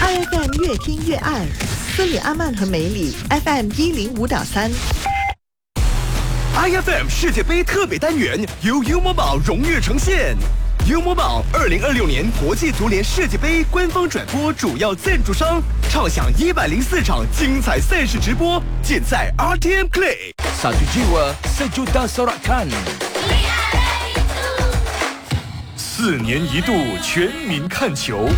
，IFM 越听越爱，斯里阿曼和梅里 FM 105.3。 IFM 世界杯特别单元由优某宝荣誉呈现。优某宝2026年国际足联世界杯官方转播主要赞助商，畅享104场精彩赛事直播，尽在 RTM Play。 Satu jiwa, sejuta sorakan。 4年一度全民看球。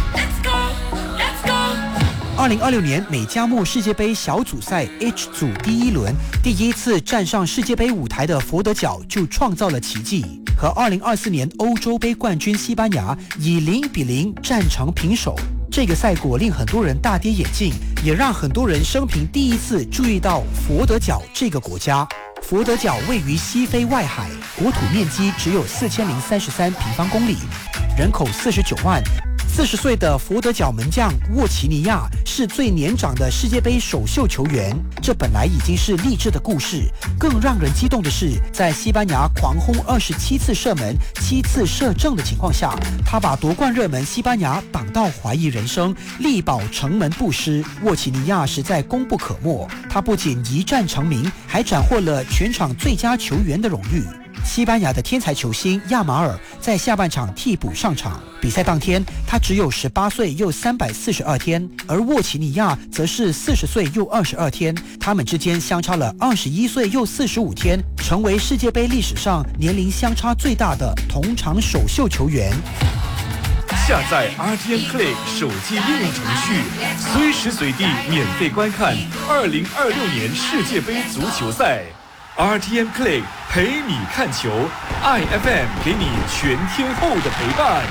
2026年美加墨世界杯小组赛 H 组第一轮，第一次站上世界杯舞台的佛得角就创造了奇迹，和2024年欧洲杯冠军西班牙以0-0战成平手。这个赛果令很多人大跌眼镜，也让很多人生平第一次注意到佛得角这个国家。佛得角位于西非外海，国土面积只有4033平方公里，人口49万。40岁的佛得角门将沃奇尼亚是最年长的世界杯首秀球员，这本来已经是励志的故事。更让人激动的是，在西班牙狂轰27次射门、7次射正的情况下，他把夺冠热门西班牙挡到怀疑人生，力保城门不失。沃奇尼亚实在功不可没，他不仅一战成名，还斩获了全场最佳球员的荣誉。西班牙的天才球星亚马尔在下半场替补上场，比赛当天他只有18岁又342天，而沃奇尼亚则是40岁又22天，他们之间相差了21岁又45天，成为世界杯历史上年龄相差最大的同场首秀球员。 下载 RTM Play 手机应用程序，随时随地免费观看2026年世界杯足球赛。RTM Play 陪你看球 ，IFM 给你全天候的陪伴。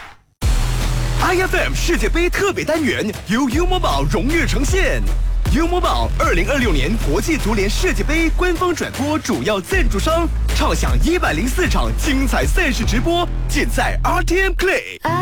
IFM 世界杯特别单元由优某宝荣誉呈现。优某宝2026年国际足联世界杯官方转播主要赞助商，畅享104场精彩赛事直播，尽在 RTM Play。